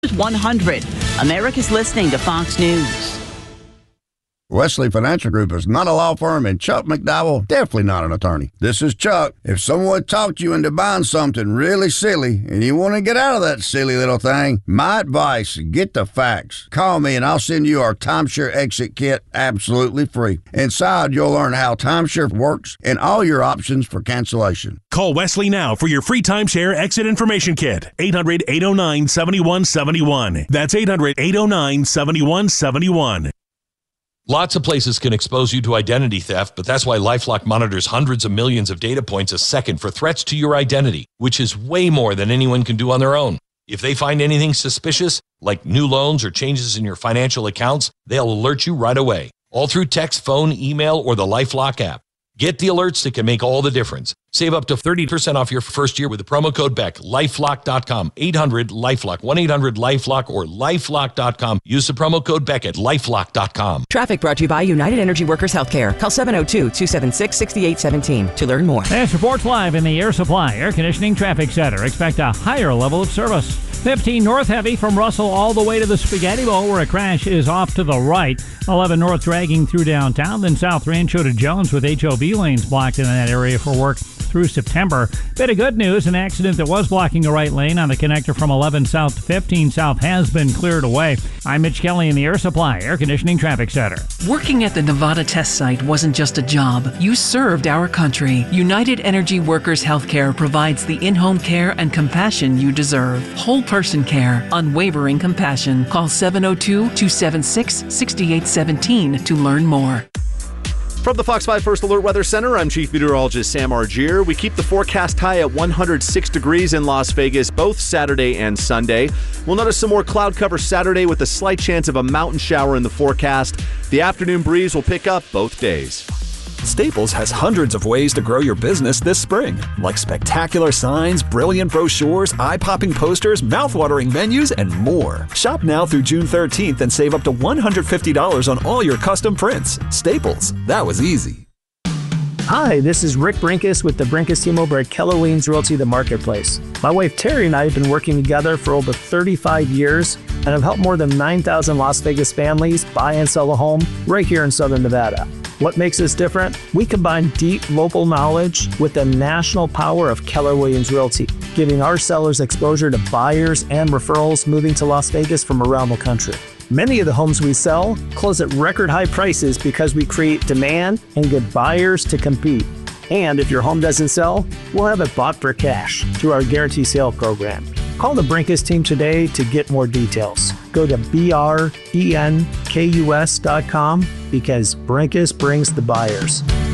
100. America's listening to Fox News. Wesley Financial Group is not a law firm, and Chuck McDowell, definitely not an attorney. This is Chuck. If someone talked you into buying something really silly and you want to get out of that silly little thing, my advice, get the facts. Call me and I'll send you our timeshare exit kit absolutely free. Inside, you'll learn how timeshare works and all your options for cancellation. Call Wesley now for your free timeshare exit information kit. 800-809-7171. That's 800-809-7171. Lots of places can expose you to identity theft, but that's why LifeLock monitors hundreds of millions of data points a second for threats to your identity, which is way more than anyone can do on their own. If they find anything suspicious, like new loans or changes in your financial accounts, they'll alert you right away, all through text, phone, email, or the LifeLock app. Get the alerts that can make all the difference. Save up to 30% off your first year with the promo code BECK. LifeLock.com. 800-LifeLock. 1-800-LifeLock or LifeLock.com. Use the promo code BECK at LifeLock.com. Traffic brought to you by United Energy Workers Healthcare. Call 702-276-6817 to learn more. This reports live in the Air Supply Air Conditioning Traffic Center. Expect a higher level of service. 15 north heavy from Russell all the way to the Spaghetti Bowl, where a crash is off to the right. 11 north dragging through downtown. Then south Rancho to Jones with HOV lanes blocked in that area for work through September. Bit of good news, an accident that was blocking a right lane on the connector from 11 south to 15 south has been cleared away. I'm Mitch Kelly in the Air Supply Air Conditioning Traffic Center. Working at the Nevada test site wasn't just a job. You served our country. United Energy Workers Healthcare provides the in-home care and compassion you deserve. Whole person care, unwavering compassion. Call 702-276-6817 to learn more. From the Fox 5 First Alert Weather Center, I'm Chief Meteorologist Sam Argier. We keep the forecast high at 106 degrees in Las Vegas, both Saturday and Sunday. We'll notice some more cloud cover Saturday with a slight chance of a mountain shower in the forecast. The afternoon breeze will pick up both days. Staples has hundreds of ways to grow your business this spring, like spectacular signs, brilliant brochures, eye-popping posters, mouth-watering menus, and more. Shop now through June 13th and save up to $150 on all your custom prints. Staples, that was easy. Hi, this is Rick Brinkus with the Brinkus team over at Keller Williams Realty The Marketplace. My wife Terry and I have been working together for over 35 years and have helped more than 9,000 Las Vegas families buy and sell a home right here in Southern Nevada. What makes us different? We combine deep local knowledge with the national power of Keller Williams Realty, giving our sellers exposure to buyers and referrals moving to Las Vegas from around the country. Many of the homes we sell close at record high prices because we create demand and get buyers to compete. And if your home doesn't sell, we'll have it bought for cash through our guarantee sale program. Call the Brinkus team today to get more details. Go to BRENKUS.com because Brinkus brings the buyers.